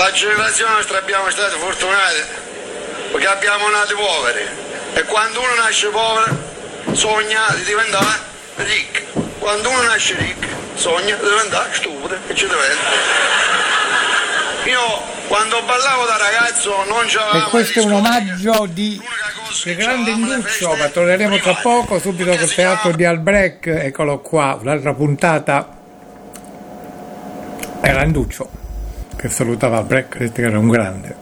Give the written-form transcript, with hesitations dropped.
La generazione nostra abbiamo stati fortunati perché abbiamo nati poveri e quando uno nasce povero sogna di diventare ricco, quando uno nasce ricco sogna di diventare stupido e ci diventa. Io quando ballavo da ragazzo non c'avevo. E questo è un omaggio di grande Induccio, ma torneremo tra poco subito col teatro di Albrecht. Eccolo qua, l'altra puntata era Induccio che salutava Albrecht, che era un grande.